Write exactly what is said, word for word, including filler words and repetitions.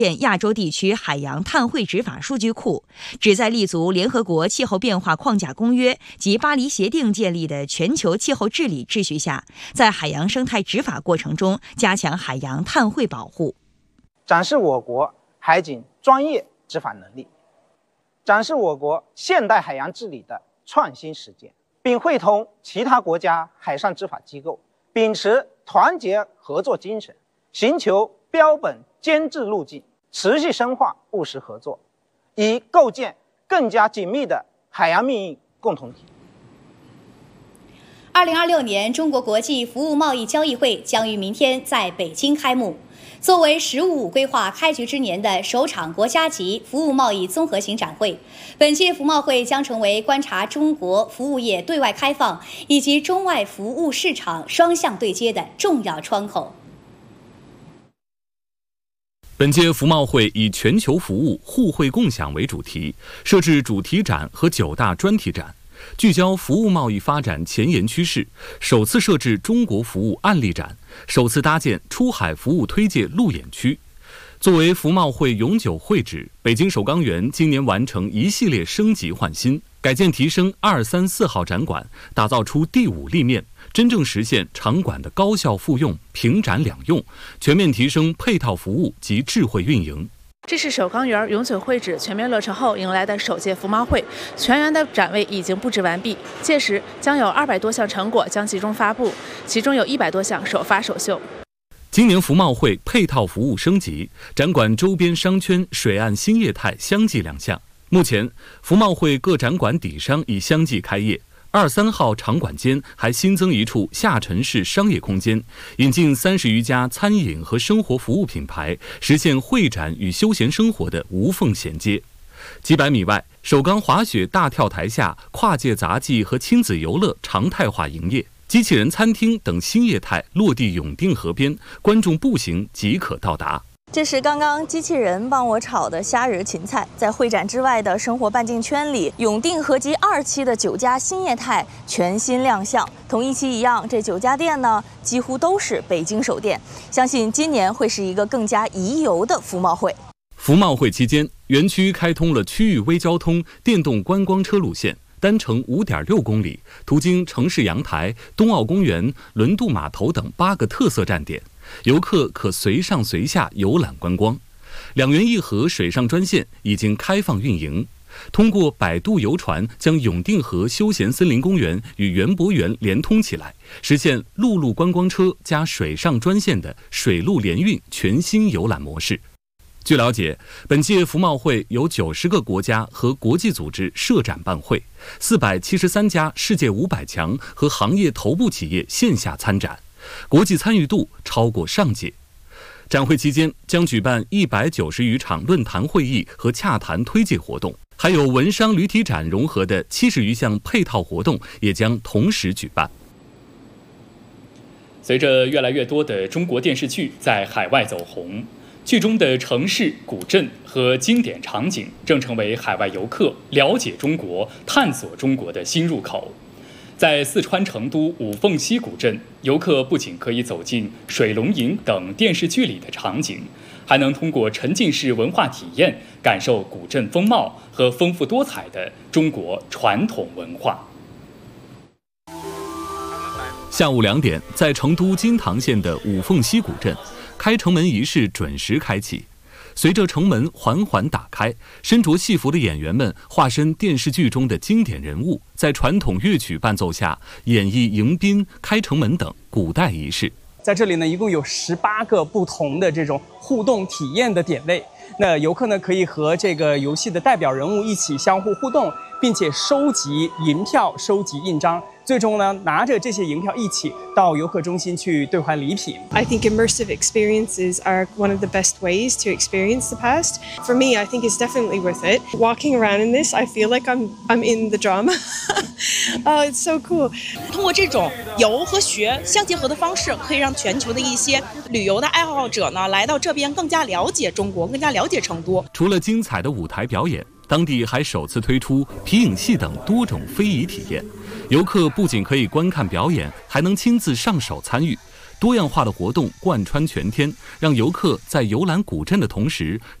建亚洲地区海洋碳汇执法数据库，旨在立足联合国气候变化框架公约及巴黎协定建立的全球气候治理秩序下，在海洋生态执法过程中加强海洋碳汇保护， 展示我国海警专业执法能力，展示我国现代海洋治理的创新实践，并会同其他国家海上执法机构，秉持团结合作精神，寻求标本监制路径，持续深化务实合作，以构建更加紧密的海洋命运共同体。 二零二六年中国国际服务贸易交易会将于明天在北京开幕。作为“十五五”规划开局之年的首场国家级服务贸易综合型展会，本届服贸会将成为观察中国服务业对外开放以及中外服务市场双向对接的重要窗口。 本届服贸会以全球服务互惠共享为主题，设置主题展和九大专题展，聚焦服务贸易发展前沿趋势，首次设置中国服务案例展，首次搭建出海服务推介路演区。作为服贸会永久会址，北京首钢园今年完成一系列升级换新，改建提升二三四号展馆，打造出第五立面，真正实现场馆的高效复用、平展两用，全面提升配套服务及智慧运营。 这是首钢园永久会址全面落成后迎来的首届服贸会，全园的展位已经布置完毕，届时将有二百多项成果将集中发布，其中有一百多项首发首秀。 今年服贸会配套服务升级，展馆周边商圈、水岸新业态相继亮相。目前，服贸会各展馆底商已相继开业。二三号场馆间还新增一处下沉式商业空间，引进三十余家餐饮和生活服务品牌，实现会展与休闲生活的无缝衔接。几百米外，首钢滑雪大跳台下，跨界杂技和亲子游乐常态化营业，机器人餐厅等新业态落地永定河边，观众步行即可到达。 这是刚刚机器人帮我炒的虾仁芹菜。在会展之外的生活半径圈里，永定合集二期的九家新业态全新亮相。同一期一样，这九家店呢几乎都是北京首店。相信今年会是一个更加宜游的服贸会。 服贸会期间，园区开通了区域微交通电动观光车路线，单程 五点六公里，途经城市阳台、冬奥公园、轮渡码头等八个特色站点。游客可随上随下游览观光，两园一河水上专线已经开放运营。通过摆渡游船将永定河休闲森林公园与园博园连通起来，实现陆路观光车加水上专线的水陆联运全新游览模式。据了解，本届服贸会有九十个国家和国际组织设展办会，四百七十三家世界五百强和行业头部企业线下参展。国际参与度超过上届。展会期间将举办一百九十余场论坛会议和洽谈推介活动，还有文商旅体展融合的七十余项配套活动也将同时举办。 随着越来越多的中国电视剧在海外走红，剧中的城市、古镇和经典场景正成为海外游客了解中国、探索中国的新入口。在四川成都五凤溪古镇，游客不仅可以走进水龙吟等电视剧里的场景，还能通过沉浸式文化体验，感受古镇风貌和丰富多彩的中国传统文化。 下午两点，在成都金堂县的五凤溪古镇，开城门仪式准时开启。随着城门缓缓打开，身着戏服的演员们化身电视剧中的经典人物，在传统乐曲伴奏下演绎迎宾、开城门等古代仪式。 在这里呢，一共有十八个不同的这种互动体验的点位。那游客呢，可以和这个游戏的代表人物一起相互互动，并且收集银票、收集印章。最终呢，拿着这些银票一起到游客中心去兑换礼品。 I think immersive experiences are one of the best ways to experience the past. For me, I think it's definitely worth it. Walking around in this, I feel like I'm I'm in the drama. Oh, it's so cool. 通过这种游和学相结合的方式，可以让全球的一些旅游的爱好者呢，来到这边更加了解中国，更加了解成都。 除了精彩的舞台表演，当地还首次推出皮影戏等多种非遗体验。游客不仅可以观看表演，还能亲自上手参与。 多样化的活动贯穿全天，让游客在游览古镇的同时，